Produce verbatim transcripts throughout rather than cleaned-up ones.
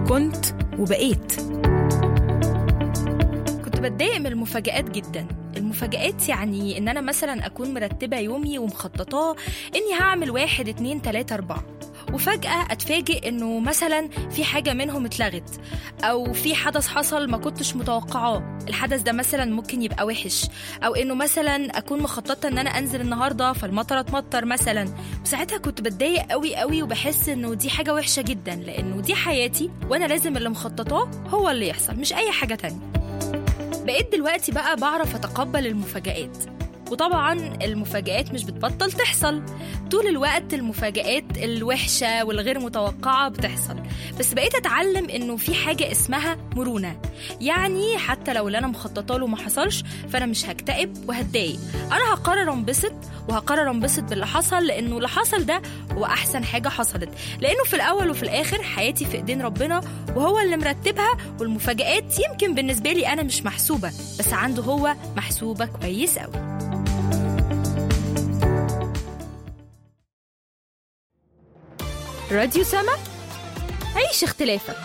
كنت وبقيت. كنت بتضايق من المفاجآت جدا. المفاجآت يعني إن أنا مثلا أكون مرتبة يومي ومخططاه إني هعمل واحد اتنين تلاتة أربعة، وفجأة أتفاجئ إنه مثلا في حاجة منهم اتلغت، أو في حدث حصل ما كنتش متوقعاه. الحدث ده مثلا ممكن يبقى وحش، أو إنه مثلا أكون مخططة إن أنا أنزل النهاردة فالمطر اتمطر مثلا. وساعتها كنت بتضايق قوي قوي وبحس إنه دي حاجة وحشة جدا، لأنه دي حياتي وأنا لازم اللي مخططاه هو اللي يحصل، مش أي حاجة تانية. بقيت دلوقتي بقى بعرف أتقبل المفاجآت، وطبعا المفاجآت مش بتبطل تحصل طول الوقت. المفاجآت الوحشة والغير متوقعة بتحصل، بس بقيت أتعلم إنه في حاجة اسمها مرونة. يعني حتى لو اللي أنا مخططه له ما حصلش فأنا مش هكتئب وهتضايق، أنا هقرر انبسط، وهقرر انبسط باللي حصل، لأنه اللي حصل ده هو أحسن حاجة حصلت، لأنه في الأول وفي الآخر حياتي في إيدين ربنا وهو اللي مرتبها. والمفاجآت يمكن بالنسبة لي أنا مش محسوبة، بس عنده هو محسوبة كويس أوي. راديو سما، عيش اختلافك.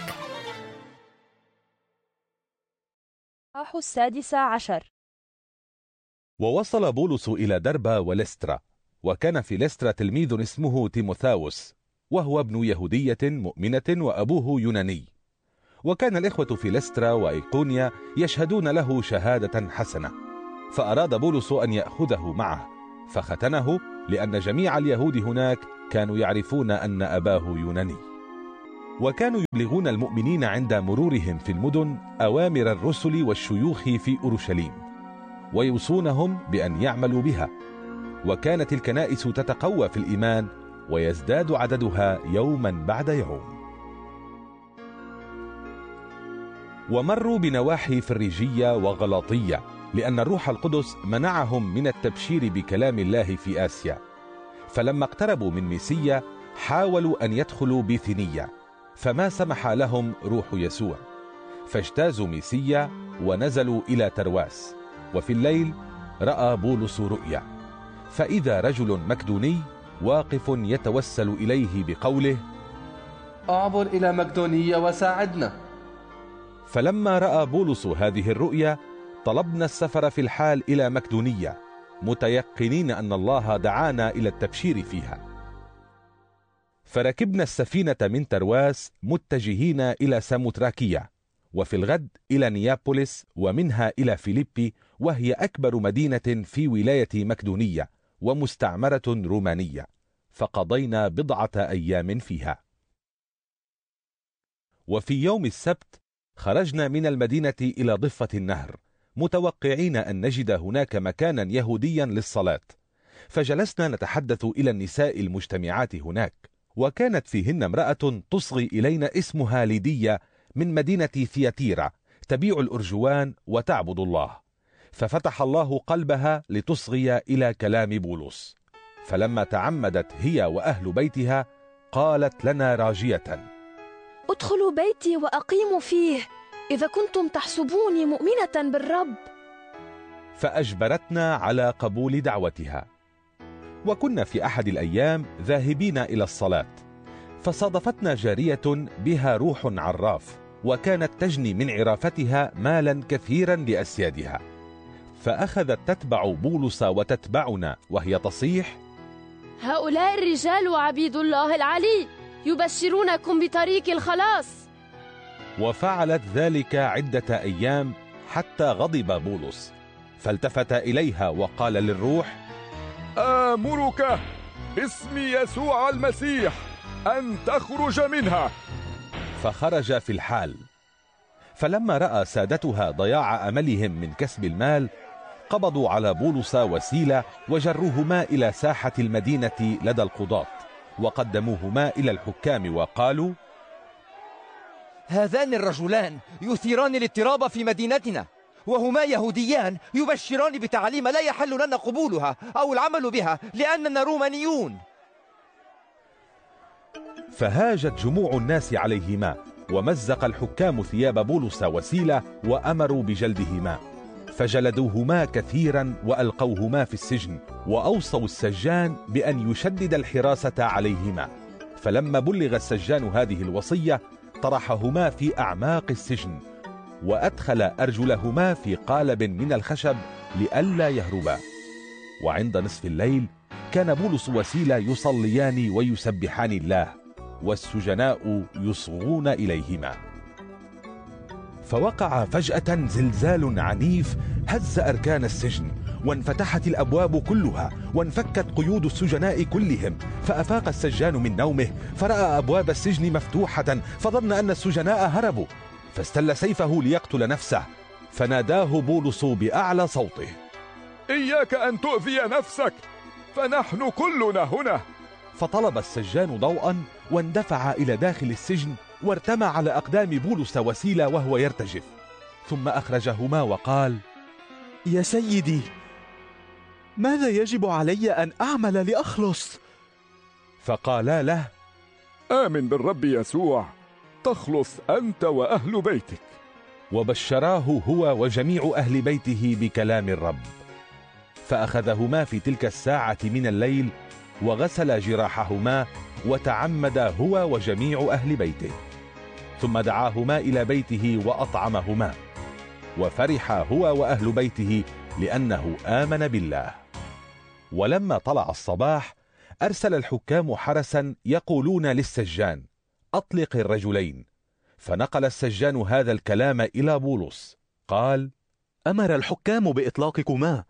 صباح السادسة عشر. ووصل بولس إلى دربة ولسترا، وكان في لسترا تلميذ اسمه تيموثاوس، وهو ابن يهودية مؤمنة وأبوه يوناني. وكان الإخوة في لسترا وإيقونيا يشهدون له شهادة حسنة، فأراد بولس أن يأخذه معه، فختنه لأن جميع اليهود هناك كانوا يعرفون أن أباه يوناني. وكانوا يبلغون المؤمنين عند مرورهم في المدن أوامر الرسل والشيوخ في أورشليم، ويوصونهم بأن يعملوا بها. وكانت الكنائس تتقوى في الإيمان ويزداد عددها يوما بعد يوم. ومروا بنواحي فريجية وغلاطية، لأن الروح القدس منعهم من التبشير بكلام الله في آسيا. فلما اقتربوا من ميسيا حاولوا أن يدخلوا بيثينية، فما سمح لهم روح يسوع، فاجتازوا ميسيا ونزلوا إلى ترواس. وفي الليل رأى بولس رؤيا، فإذا رجل مكدوني واقف يتوسل إليه بقوله: أعبر إلى مقدونية وساعدنا. فلما رأى بولس هذه الرؤيا طلبنا السفر في الحال إلى مقدونية، متيقنين أن الله دعانا إلى التبشير فيها. فركبنا السفينة من ترواس متجهين إلى ساموتراكية، وفي الغد إلى نيابوليس، ومنها إلى فيليبي، وهي أكبر مدينة في ولاية مقدونية ومستعمرة رومانية، فقضينا بضعة أيام فيها. وفي يوم السبت خرجنا من المدينة إلى ضفة النهر، متوقعين أن نجد هناك مكانا يهوديا للصلاة، فجلسنا نتحدث إلى النساء المجتمعات هناك. وكانت فيهن امرأة تصغي إلينا اسمها ليدية من مدينة ثياتيرا، تبيع الأرجوان وتعبد الله، ففتح الله قلبها لتصغي إلى كلام بولس. فلما تعمدت هي وأهل بيتها قالت لنا راجية: ادخلوا بيتي وأقيموا فيه إذا كنتم تحسبوني مؤمنة بالرب. فأجبرتنا على قبول دعوتها. وكنا في أحد الأيام ذاهبين إلى الصلاة، فصادفتنا جارية بها روح عراف، وكانت تجني من عرافتها مالا كثيرا لأسيادها، فأخذت تتبع بولس وتتبعنا وهي تصيح: هؤلاء الرجال وعبيد الله العلي يبشرونكم بطريق الخلاص. وفعلت ذلك عدة أيام حتى غضب بولس، فالتفت إليها وقال للروح: آمرك باسم يسوع المسيح أن تخرج منها. فخرج في الحال. فلما رأى سادتها ضياع أملهم من كسب المال قبضوا على بولس وسيلة وجروهما إلى ساحة المدينة لدى القضاة، وقدموهما إلى الحكام وقالوا: هذان الرجلان يثيران الاضطراب في مدينتنا، وهما يهوديان يبشران بتعليم لا يحل لنا قبولها أو العمل بها لأننا رومانيون. فهاجت جموع الناس عليهما، ومزق الحكام ثياب بولس وسيلة وأمروا بجلدهما، فجلدوهما كثيرا وألقوهما في السجن، وأوصوا السجان بأن يشدد الحراسة عليهما. فلما بلغ السجان هذه الوصية طرحهما في أعماق السجن، وأدخل أرجلهما في قالب من الخشب لئلا يهربا. وعند نصف الليل كان بولس وسيلة يصليان ويسبحان الله، والسجناء يصغون إليهما. فوقع فجأة زلزال عنيف هز أركان السجن، وانفتحت الأبواب كلها، وانفكت قيود السجناء كلهم. فأفاق السجان من نومه، فرأى أبواب السجن مفتوحة، فظن أن السجناء هربوا، فاستل سيفه ليقتل نفسه، فناداه بولس بأعلى صوته: إياك أن تؤذي نفسك، فنحن كلنا هنا. فطلب السجان ضوءا واندفع إلى داخل السجن، وارتمى على أقدام بولس وسيلة وهو يرتجف، ثم أخرجهما وقال: يا سيدي، ماذا يجب علي أن أعمل لأخلص؟ فقالا له: آمن بالرب يسوع تخلص أنت وأهل بيتك. وبشراه هو وجميع أهل بيته بكلام الرب. فأخذهما في تلك الساعة من الليل، وغسل جراحهما، وتعمد هو وجميع أهل بيته، ثم دعاهما إلى بيته وأطعمهما، وفرح هو وأهل بيته لأنه آمن بالله. ولما طلع الصباح أرسل الحكام حرسا يقولون للسجان: أطلق الرجلين. فنقل السجان هذا الكلام إلى بولس، قال: أمر الحكام بإطلاقكما،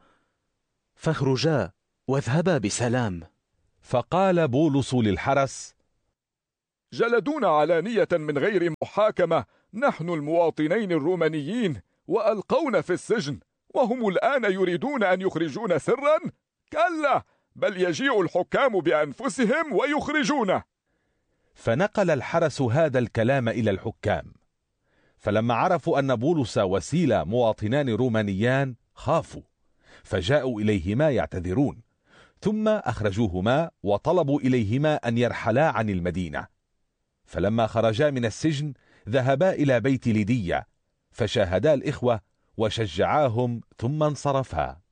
فاخرجا واذهبا بسلام. فقال بولس للحرس: جلدونا علانية من غير محاكمة نحن المواطنين الرومانيين، وألقونا في السجن، وهم الآن يريدون أن يخرجون سرا؟ كلا، بل يجيء الحكام بأنفسهم ويخرجونه. فنقل الحرس هذا الكلام إلى الحكام. فلما عرفوا أن بولس وسيلة مواطنان رومانيان خافوا، فجاءوا إليهما يعتذرون، ثم أخرجوهما وطلبوا إليهما أن يرحلا عن المدينة. فلما خرجا من السجن ذهبا إلى بيت ليدية، فشاهدا الإخوة وشجعاهم، ثم انصرفا.